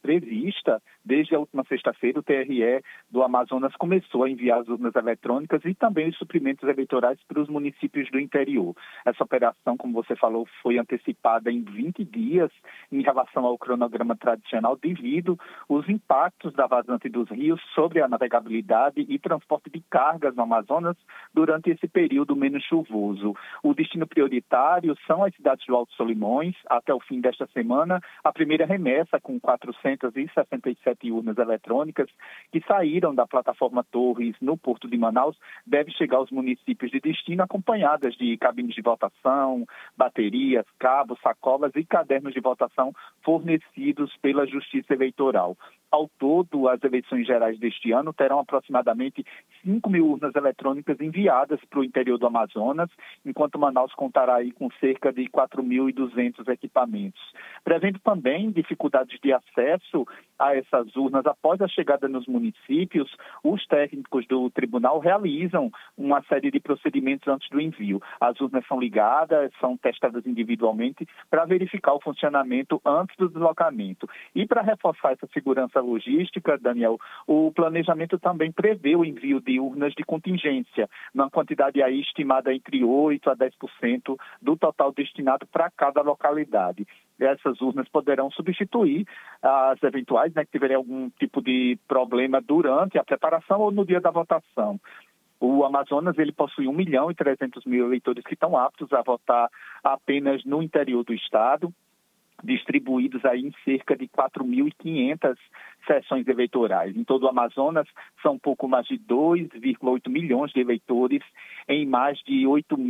prevista, desde a última sexta-feira, o TRE do Amazonas começou a enviar as urnas eletrônicas e também os suprimentos eleitorais para os municípios do interior. Essa operação, como você falou, foi antecipada em 20 dias em relação ao cronograma tradicional devido aos impactos da vazante dos rios sobre a navegabilidade e transporte de cargas no Amazonas durante esse período menos chuvoso. O destino prioritário são as cidades do Alto Solimões. Até o fim desta semana, a primeira remessa com 467 urnas eletrônicas que saíram da plataforma Torres no Porto de Manaus deve chegar aos municípios de destino acompanhadas de cabines de votação, baterias, cabos, sacolas e cadernos de votação fornecidos pela Justiça Eleitoral. Ao todo, as eleições gerais deste ano terão aproximadamente 5 mil urnas eletrônicas enviadas para o interior do Amazonas, enquanto Manaus contará aí com cerca de 4.200 equipamentos. Prevendo também dificuldades de acesso a essas urnas após a chegada nos municípios, os técnicos do tribunal realizam uma série de procedimentos antes do envio. As urnas são ligadas, são testadas individualmente para verificar o funcionamento antes do deslocamento. E para reforçar essa segurança logística, Daniel, o planejamento também prevê o envio de urnas de contingência, numa quantidade aí estimada entre 8% a 10% do total destinado para cada localidade. Essas urnas poderão substituir as eventuais, que tiverem algum tipo de problema durante a preparação ou no dia da votação. O Amazonas ele possui 1.300.000 eleitores que estão aptos a votar apenas no interior do estado, distribuídos aí em cerca de 4.500 sessões eleitorais. Em todo o Amazonas, são um pouco mais de 2,8 milhões de eleitores em mais de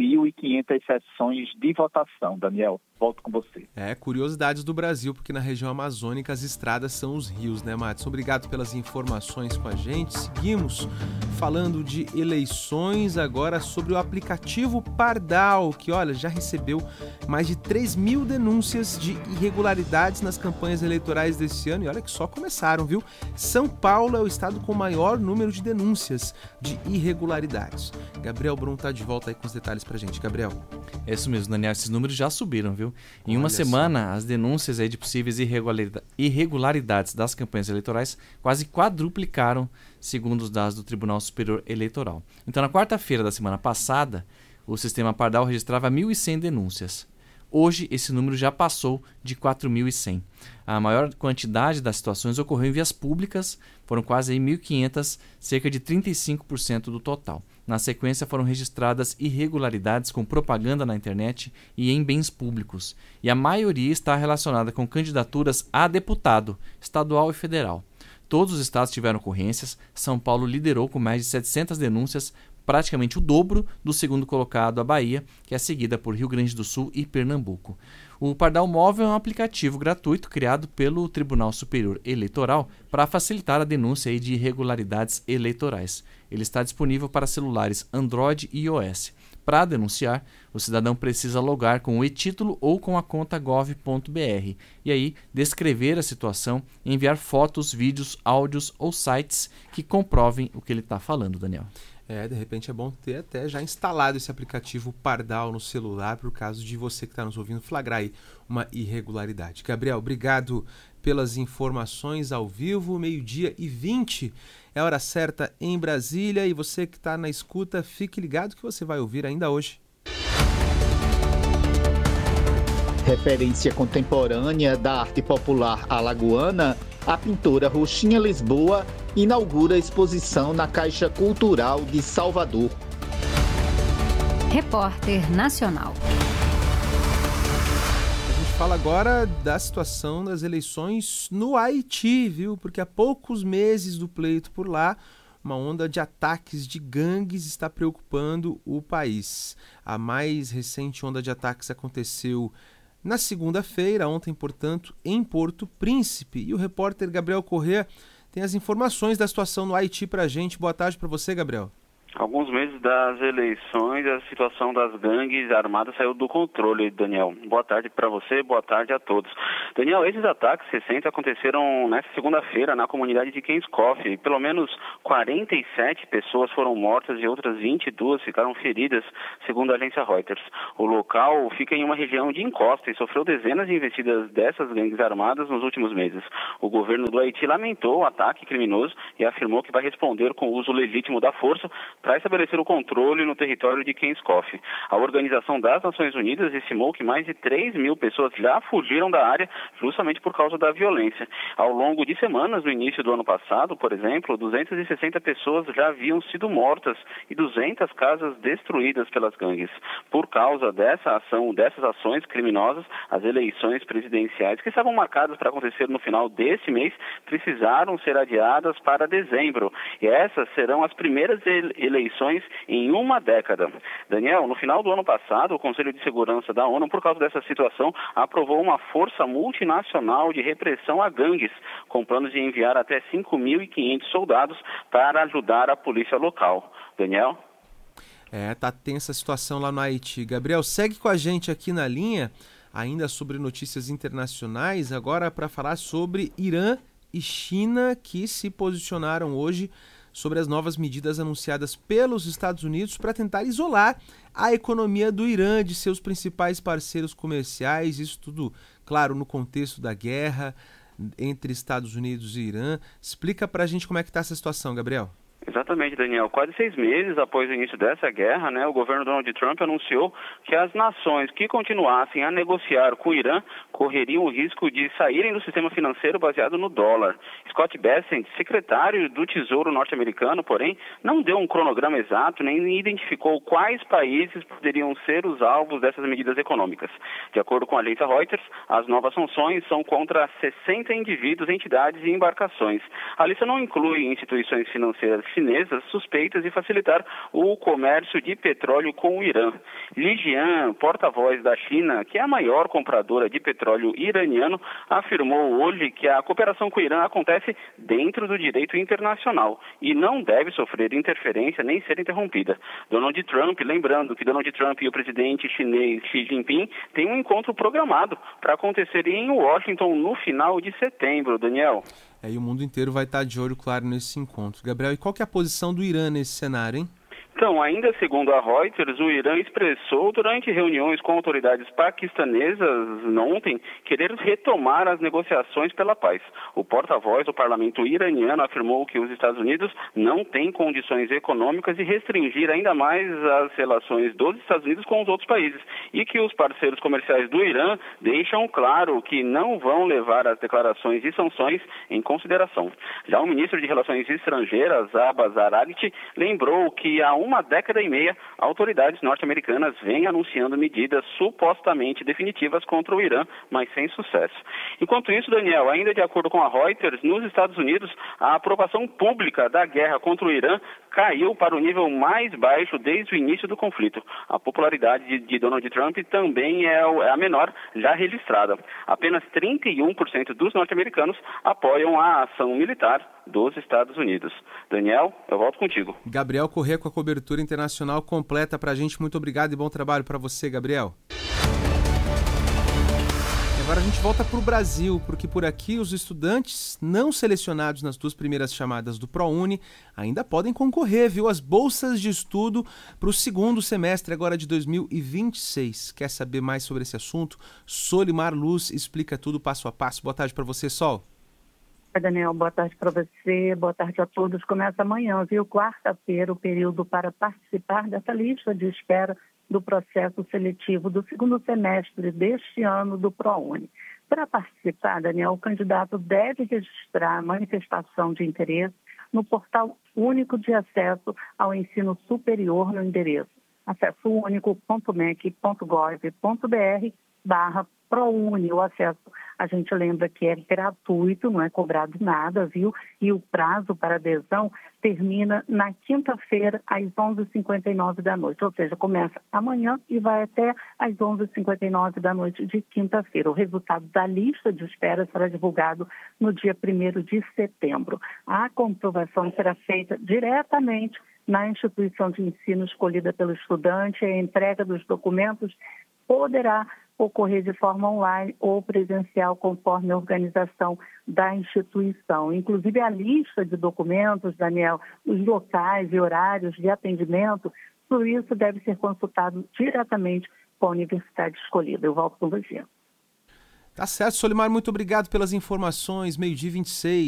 8.500 sessões de votação. Daniel, volto com você. Curiosidades do Brasil, porque na região amazônica as estradas são os rios, né, Matos? Obrigado pelas informações com a gente. Seguimos falando de eleições, agora sobre o aplicativo Pardal, que, olha, já recebeu mais de 3.000 denúncias de irregularidades nas campanhas eleitorais desse ano, e olha que só começaram, viu? São Paulo é o estado com o maior número de denúncias de irregularidades. Gabriel Brum tá de volta aí com os detalhes pra gente. Gabriel. É isso mesmo, Daniel, esses números já subiram, viu? Em uma semana, as denúncias aí de possíveis irregularidades das campanhas eleitorais quase quadruplicaram, segundo os dados do Tribunal Superior Eleitoral. Então, na quarta-feira da semana passada, o sistema Pardal registrava 1.100 denúncias. Hoje, esse número já passou de 4.100. A maior quantidade das situações ocorreu em vias públicas, foram quase 1.500, cerca de 35% do total. Na sequência, foram registradas irregularidades com propaganda na internet e em bens públicos. E a maioria está relacionada com candidaturas a deputado, estadual e federal. Todos os estados tiveram ocorrências. São Paulo liderou com mais de 700 denúncias, praticamente o dobro do segundo colocado, a Bahia, que é seguida por Rio Grande do Sul e Pernambuco. O Pardal Móvel é um aplicativo gratuito criado pelo Tribunal Superior Eleitoral para facilitar a denúncia de irregularidades eleitorais. Ele está disponível para celulares Android e iOS. Para denunciar, o cidadão precisa logar com o e-título ou com a conta gov.br e aí descrever a situação e enviar fotos, vídeos, áudios ou sites que comprovem o que ele está falando, Daniel. De repente é bom ter até já instalado esse aplicativo Pardal no celular, por caso de você que está nos ouvindo flagrar aí uma irregularidade. Gabriel, obrigado pelas informações ao vivo, 12h20, é hora certa em Brasília, e você que está na escuta, fique ligado que você vai ouvir ainda hoje. Referência contemporânea da arte popular alagoana, a pintora Roxinha Lisboa inaugura a exposição na Caixa Cultural de Salvador. Repórter Nacional. A gente fala agora da situação das eleições no Haiti, viu? Porque há poucos meses do pleito por lá, uma onda de ataques de gangues está preocupando o país. A mais recente onda de ataques aconteceu na segunda-feira, ontem, portanto, em Porto Príncipe. E o repórter Gabriel Corrêa tem as informações da situação no Haiti para a gente. Boa tarde para você, Gabriel. Alguns meses das eleições, a situação das gangues armadas saiu do controle, Daniel. Boa tarde para você, boa tarde a todos. Daniel, esses ataques recentes aconteceram nesta segunda-feira na comunidade de Kenskoff. Pelo menos 47 pessoas foram mortas e outras 22 ficaram feridas, segundo a agência Reuters. O local fica em uma região de encosta e sofreu dezenas de investidas dessas gangues armadas nos últimos meses. O governo do Haiti lamentou o ataque criminoso e afirmou que vai responder com o uso legítimo da força para estabelecer o controle no território de Kenskoff. A Organização das Nações Unidas estimou que mais de 3 mil pessoas já fugiram da área justamente por causa da violência. Ao longo de semanas, no início do ano passado, por exemplo, 260 pessoas já haviam sido mortas e 200 casas destruídas pelas gangues. Por causa dessas ações criminosas, as eleições presidenciais, que estavam marcadas para acontecer no final desse mês, precisaram ser adiadas para dezembro. E essas serão as primeiras eleições em uma década. Daniel, no final do ano passado, o Conselho de Segurança da ONU, por causa dessa situação, aprovou uma força multinacional de repressão a gangues, com planos de enviar até 5.500 soldados para ajudar a polícia local. Daniel? Tá tensa a situação lá no Haiti. Gabriel, segue com a gente aqui na linha, ainda sobre notícias internacionais, agora para falar sobre Irã e China, que se posicionaram hoje sobre as novas medidas anunciadas pelos Estados Unidos para tentar isolar a economia do Irã de seus principais parceiros comerciais. Isso tudo, claro, no contexto da guerra entre Estados Unidos e Irã. Explica para a gente como é que está essa situação, Gabriel. Exatamente, Daniel. Quase 6 meses após o início dessa guerra, o governo Donald Trump anunciou que as nações que continuassem a negociar com o Irã correriam o risco de saírem do sistema financeiro baseado no dólar. Scott Bessent, secretário do Tesouro norte-americano, porém, não deu um cronograma exato nem identificou quais países poderiam ser os alvos dessas medidas econômicas. De acordo com a agência Reuters, as novas sanções são contra 60 indivíduos, entidades e embarcações. A lista não inclui instituições financeiras chinesas suspeitas de facilitar o comércio de petróleo com o Irã. Li Jian, porta-voz da China, que é a maior compradora de petróleo iraniano, afirmou hoje que a cooperação com o Irã acontece dentro do direito internacional e não deve sofrer interferência nem ser interrompida. Lembrando que Donald Trump e o presidente chinês Xi Jinping têm um encontro programado para acontecer em Washington no final de setembro, Daniel. E o mundo inteiro vai estar de olho, claro, nesse encontro. Gabriel, e qual que é a posição do Irã nesse cenário, hein? Então, ainda segundo a Reuters, o Irã expressou durante reuniões com autoridades paquistanesas ontem querer retomar as negociações pela paz. O porta-voz do parlamento iraniano afirmou que os Estados Unidos não têm condições econômicas de restringir ainda mais as relações dos Estados Unidos com os outros países e que os parceiros comerciais do Irã deixam claro que não vão levar as declarações de sanções em consideração. Já o ministro de Relações Estrangeiras, Abbas Araghchi, lembrou que há uma década e meia, autoridades norte-americanas vêm anunciando medidas supostamente definitivas contra o Irã, mas sem sucesso. Enquanto isso, Daniel, ainda de acordo com a Reuters, nos Estados Unidos, a aprovação pública da guerra contra o Irã caiu para o nível mais baixo desde o início do conflito. A popularidade de Donald Trump também é a menor já registrada. Apenas 31% dos norte-americanos apoiam a ação militar dos Estados Unidos. Daniel, eu volto contigo. Gabriel Corrêa com a cobertura internacional completa pra gente. Muito obrigado e bom trabalho para você, Gabriel. Agora a gente volta para o Brasil, porque por aqui os estudantes não selecionados nas 2 primeiras chamadas do ProUni ainda podem concorrer, às bolsas de estudo para o 2º semestre agora de 2026. Quer saber mais sobre esse assunto? Solimar Luz explica tudo passo a passo. Boa tarde para você, Sol. Oi, Daniel, boa tarde para você, boa tarde a todos. Começa amanhã, quarta-feira, o período para participar dessa lista de espera do processo seletivo do 2º semestre deste ano do ProUni. Para participar, Daniel, o candidato deve registrar a manifestação de interesse no portal único de acesso ao ensino superior no endereço acessounico.mec.gov.br ProUni. O acesso, a gente lembra que é gratuito, não é cobrado nada, viu? E o prazo para adesão termina na quinta-feira, às 11h59 da noite. Ou seja, começa amanhã e vai até às 11h59 da noite de quinta-feira. O resultado da lista de espera será divulgado no dia 1º de setembro. A comprovação será feita diretamente na instituição de ensino escolhida pelo estudante. A entrega dos documentos poderá ocorrer de forma online ou presencial, conforme a organização da instituição. Inclusive, a lista de documentos, Daniel, os locais e horários de atendimento, tudo isso deve ser consultado diretamente com a universidade escolhida. Eu volto com você. Tá certo, Solimar, muito obrigado pelas informações. 12h26.